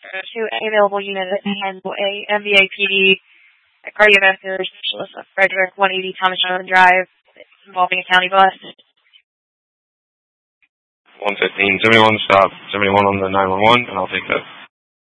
to any available unit that can handle a MVAPD cardiovascular specialist of Frederick, 180 Thomas Jefferson Drive, involving a county bus. 115, 71, stop, 71 on the 911, and I'll take that.